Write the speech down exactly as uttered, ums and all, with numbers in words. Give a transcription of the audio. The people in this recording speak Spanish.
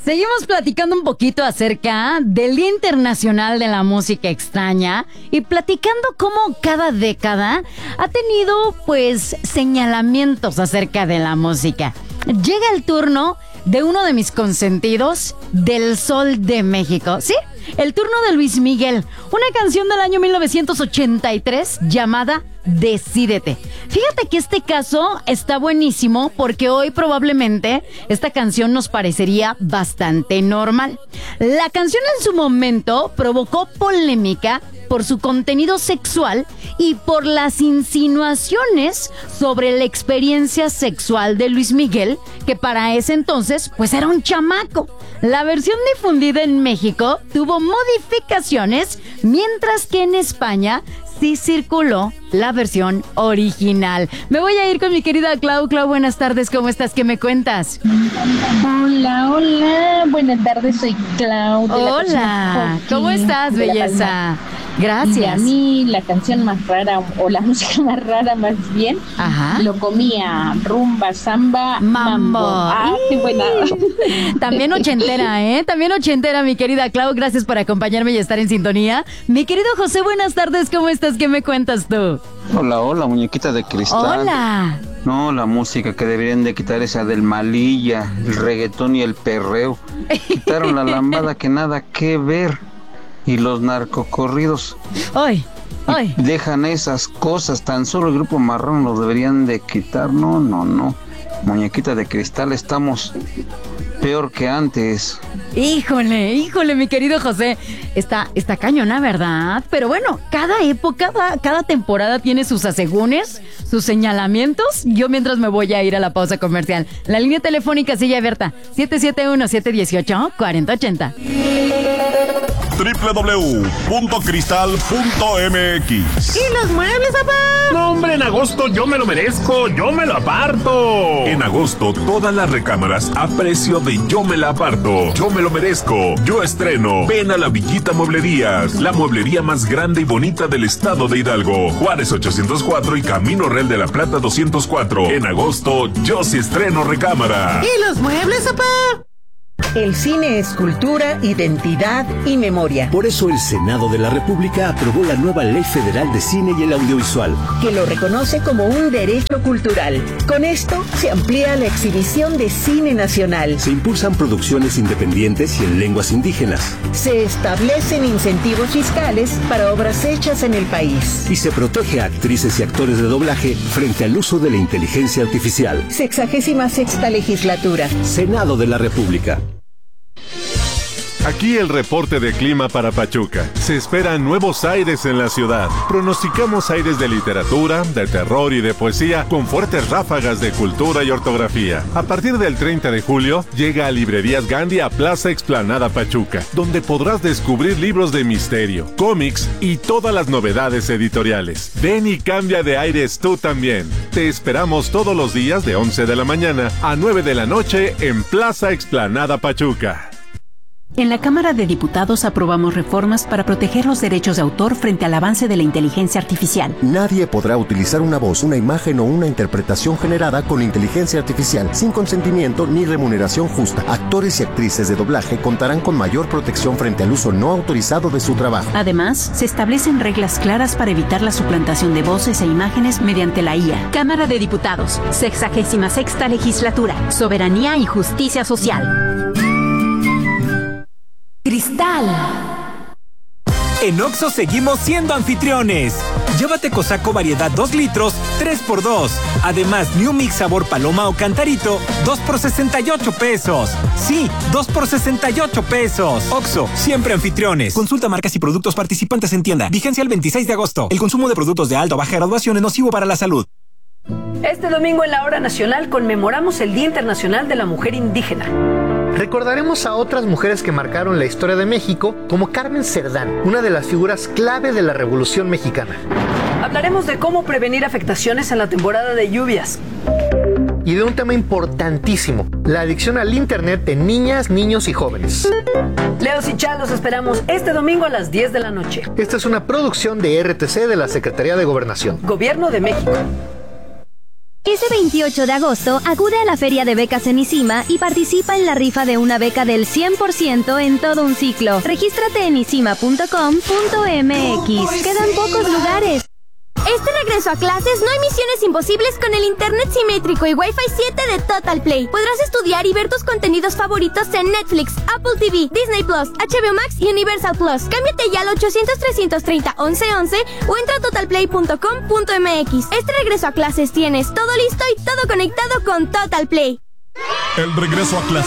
Seguimos platicando un poquito acerca del Día Internacional de la Música Extraña y platicando cómo cada década ha tenido, pues, señalamientos acerca de la música. Llega el turno de uno de mis consentidos, del Sol de México. ¿Sí? El turno de Luis Miguel, una canción del año mil novecientos ochenta y tres llamada Decídete. Fíjate que este caso está buenísimo porque hoy probablemente esta canción nos parecería bastante normal. La canción en su momento provocó polémica por su contenido sexual y por las insinuaciones sobre la experiencia sexual de Luis Miguel, que para ese entonces pues era un chamaco. La versión difundida en México tuvo modificaciones, mientras que en España sí circuló la versión original. Me voy a ir con mi querida Clau. Clau, buenas tardes, ¿cómo estás? ¿Qué me cuentas? Hola, hola, buenas tardes, soy Clau. Hola, ¿cómo estás, belleza? Gracias. Y a mí la canción más rara, o la música más rara más bien, Ajá. lo comía rumba, samba, mambo. mambo. Ah, qué buena. También ochentera, ¿eh? También ochentera, mi querida Clau. Gracias por acompañarme y estar en sintonía. Mi querido José, buenas tardes, ¿cómo estás? ¿Qué me cuentas tú? Hola, hola, muñequita de cristal. Hola. No, la música que deberían de quitar esa del malilla, el reggaetón y el perreo. Quitaron la lambada que nada que ver. Y los narcocorridos. Hoy, hoy. Dejan esas cosas, tan solo el Grupo Marrón los deberían de quitar. No, no, no. Muñequita de cristal, estamos peor que antes. Híjole, híjole, mi querido José. Está, está cañona, ¿verdad? Pero bueno, cada época, cada, cada temporada tiene sus asegúnes, sus señalamientos. Yo mientras me voy a ir a la pausa comercial. La línea telefónica sigue abierta. siete siete uno, siete uno ocho, cuatro cero ocho cero. doble u doble u doble u punto cristal punto m x. ¿Y los muebles, papá? No, hombre, en agosto yo me lo merezco, yo me lo aparto. En agosto, todas las recámaras a precio de yo me la aparto. Yo me lo merezco, yo estreno. Ven a la Villita Mueblerías, la mueblería más grande y bonita del estado de Hidalgo. Juárez ochocientos cuatro y Camino Real de la Plata doscientos cuatro. En agosto, yo sí estreno recámara. ¿Y los muebles, papá? El cine es cultura, identidad y memoria. Por eso el Senado de la República aprobó la nueva Ley Federal de Cine y el Audiovisual, que lo reconoce como un derecho cultural. Con esto se amplía la exhibición de cine nacional. Se impulsan producciones independientes y en lenguas indígenas. Se establecen incentivos fiscales para obras hechas en el país. Y se protege a actrices y actores de doblaje frente al uso de la inteligencia artificial. Sexagésima sexta legislatura. Senado de la República. Aquí el reporte de clima para Pachuca. Se esperan nuevos aires en la ciudad. Pronosticamos aires de literatura, de terror y de poesía con fuertes ráfagas de cultura y ortografía. A partir del treinta de julio, llega a Librerías Gandhi a Plaza Explanada Pachuca, donde podrás descubrir libros de misterio, cómics y todas las novedades editoriales. Ven y cambia de aires tú también. Te esperamos todos los días de once de la mañana a nueve de la noche en Plaza Explanada Pachuca. En la Cámara de Diputados aprobamos reformas para proteger los derechos de autor frente al avance de la inteligencia artificial. Nadie podrá utilizar una voz, una imagen o una interpretación generada con inteligencia artificial sin consentimiento ni remuneración justa. Actores y actrices de doblaje contarán con mayor protección frente al uso no autorizado de su trabajo. Además, se establecen reglas claras para evitar la suplantación de voces e imágenes mediante la I A. Cámara de Diputados, sexagésima sexta legislatura, soberanía y justicia social. Cristal. En Oxxo seguimos siendo anfitriones. Llévate Cosaco variedad dos litros, tres por dos. Además, New Mix sabor paloma o cantarito, dos por sesenta y ocho pesos. Sí, dos por sesenta y ocho pesos. Oxxo, siempre anfitriones. Consulta marcas y productos participantes en tienda. Vigencia el veintiséis de agosto. El consumo de productos de alta o baja graduación es nocivo para la salud. Este domingo en la Hora Nacional conmemoramos el Día Internacional de la Mujer Indígena. Recordaremos a otras mujeres que marcaron la historia de México, como Carmen Cerdán, una de las figuras clave de la Revolución Mexicana. Hablaremos de cómo prevenir afectaciones en la temporada de lluvias. Y de un tema importantísimo, la adicción al internet en niñas, niños y jóvenes. Leos y Chá, los esperamos este domingo a las diez de la noche. Esta es una producción de R T C de la Secretaría de Gobernación. Gobierno de México. Este veintiocho de agosto, acude a la Feria de Becas en ICIMA y participa en la rifa de una beca del cien por ciento en todo un ciclo. Regístrate en isima punto com punto m x. Quedan pocos lugares. Este regreso a clases no hay misiones imposibles con el internet simétrico y Wi-Fi siete de Total Play. Podrás estudiar y ver tus contenidos favoritos en Netflix, Apple T V, Disney Plus, H B O Max y Universal Plus. Cámbiate ya al ochocientos, trescientos treinta, once once o entra a total play punto com punto m x. Este regreso a clases tienes todo listo y todo conectado con Total Play. El regreso a clases